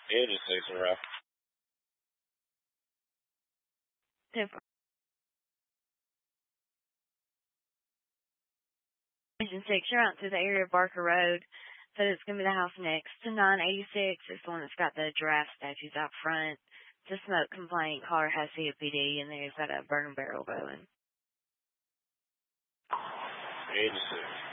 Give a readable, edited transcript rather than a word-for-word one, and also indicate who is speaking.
Speaker 1: Yeah, just 6 in a row.
Speaker 2: Station 6, you're out through the area of Barker Road. So it's going to be the house next to 986. It's the one that's got the giraffe statues out front. It's a smoke complaint. Caller has COPD, and there's got a burn barrel going.
Speaker 1: 86.